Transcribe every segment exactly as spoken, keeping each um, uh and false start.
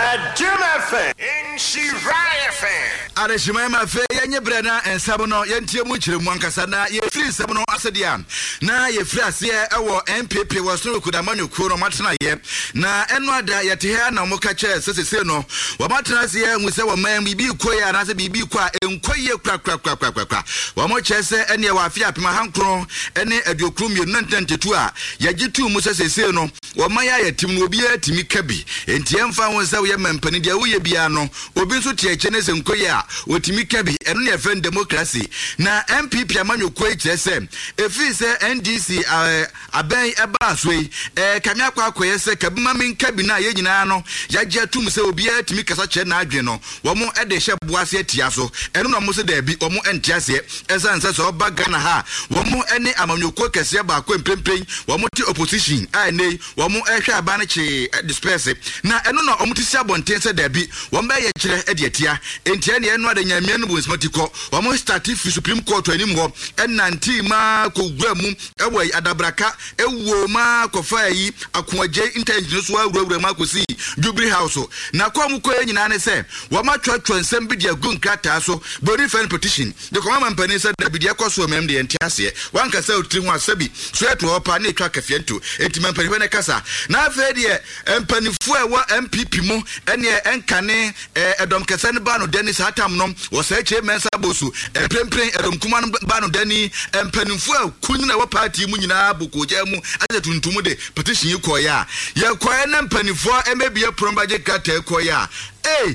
Aduma F M in Shiraya F M. Adeshima F M yenye brana en sabono yentie mu chire mu ankasa na ye free sabono asedia na ye free ase ewo N P P waso kudamanu kuro matena ye na eno ada yete ha na moka che sesese no wa matena ase nwuse wa man bibi koya na se bibi kwa enkoye kra kra kra kra kra wa mo che se ene wa afia pema hankro ene aduokrum ye nantantetu a yagitu mu sesese no wa man ya yetim no obi atimi kabi entie mfa won se ye mampani dia wo ye bia no obi nso tie che ne se nkoye a otimi kabi eno ne friend democracy na M P P amanyo ko eche se efi se N D C aben eba so yi eh kamia kwa akoye se kabima min kabi na ye nyina no yagye atum se obi atimi kasa che na adwe no wo mo ede hye boase atia so eno no mo se da bi wo mo entiase esanse so oba Ghana ha wo mo ene amanyo ko kese ba ko empempen wo mo ti opposition ai nei wo mo ehwe aba na che disperse na eno no omo ti sia bonten se da bi wo mba ye kire ede atia entia ne eno ade nyamia no bo smatiko wo mo start fi Supreme Court anim ho enanti ma ko gwamu ewo adabraka ewo ma ko fa yi akoaje intelligence so awurawura ma ko si Jubilee House na kwa mu ko nyina ne se wo ma twatwa nsem bi dia gun krata so body fan petition de ko ma mpani se da bi dia ko so mem de entiase wanka se otri ho asabi so eto opa na etwa kafiento enti mpani we ne kasa na afa de mpanifo ewo M P P mu ene enkane edom kese ne ba no Dennis Atam no wo se che mensa bosu prempren edom kuma no ba no dani mpanifo akunyina wo party mu nyina bokoja mu ade tuntum de petition ikoya ya koya na mpanifo emebie prombaje kata ikoya eh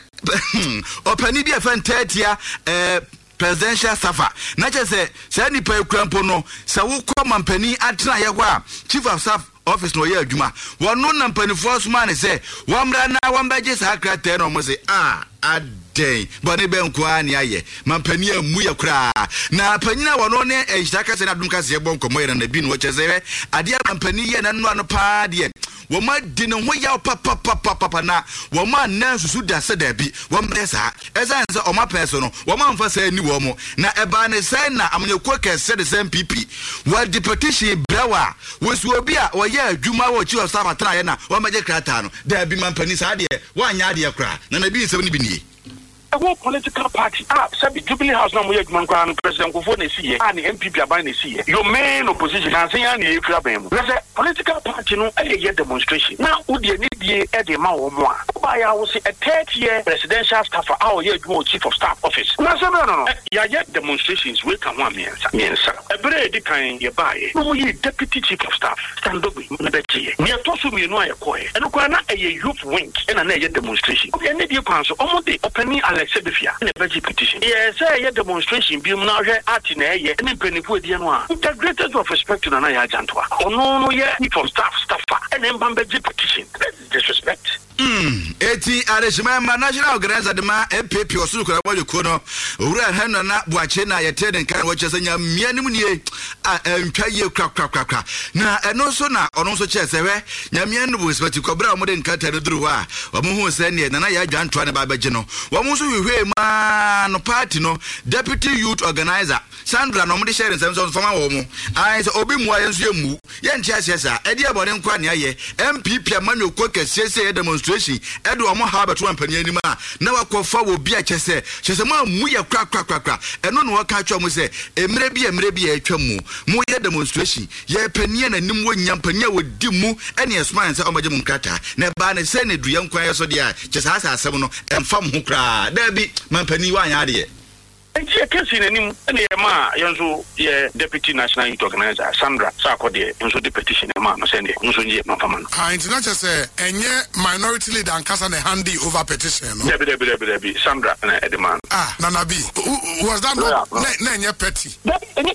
opani bi afantatia eh presidential safa na che se se ni pa ekrampo no se wo ko mampani atena ye ho a chief of staff office no ye adwuma wono na mpanifo so man se womra na wombaje sa krata no mo se ah adey bone be nko ani aye mampani amu ye kura na panyina wono ne ehitaka se na dum kase ye bonko moyere na bi no cheze ade mampani ye na no ano pa de wo ma di no ho ya papa papa papa na wo ma na susu da se da bi wo mresa ezanse o ma peso no wo ma mfa sa ni wo mo na eba ne sai na amnyeko kese de M P P wo di petition brawa wo su obi a wo ye adwuma wo chi o sabatara ye na wo ma je krata no da bi mampani sa de wo anya ade kura na na bi nsem ni bi ni a political party ah sabi Jubilee House na mo ye man kwa president Kofo na si ye ah ni M P P aban na si ye your main opposition and say na e kura ban mu na political party no e ye demonstration na udie ni die e de ma wo mo a ba ya wo se a third year presidential staff ah ye do chief of staff office na say no no ya ye demonstrations we kan one mensa mensa e bre di kan ye ba ye no ye deputy chief of staff stand up na be tie ni to so mi no aye ko e no kwa na e ye youth wing e na na ye demonstration e ne die kwan so omo de opening Sebefia in a budget petition. Yes, a demonstration be now at in a year and penny the annual. Integrated of respect to the Naya Jantua. Oh, no, no, yeah, from staff, staffer, and then budget petition. Disrespect. Hmm, eighty Adeshima national organizer the ma M P P or Suku Rabayu Kono, Ura Hana Buachena, Yated and Can watch as a Yamianunie, and Kaye crack crack crack. Now, and also now, on also chess, Yamian was what you cobra modern cut at the Drua, or Muhu Senya, and I Jan Twana Babajino. Wamusu we man party no deputy youth organizer Sandra no mudi share nsem so from awomo ai so obi mu ayensu emu ye ntia siasa e dia bone nkwa ne aye M P P amanu ko kese demonstration e do omo ha beto ampani anima na wakofa wo bi a chese chese mu amu ye kra kra kra kra eno no waka atwa mu se emre bi emre bi e atwa mu mu ye demonstration ye panie na nim wo nyampani a wodi mu ene esman se omaje mu nkata na ba ne se ne du ye nkwa ye so dia chese asa asem no emfam ho kra da bi mampani wa anya ade and she can see any ma yanzu ye deputy national youth organizer Sandra Sakode and so the petition ma no send no so ye no pamano ah it's not just say enye minority leader and kasa na handy over petition no be be be be Sandra na the man ah nana bi was that not na enye petty any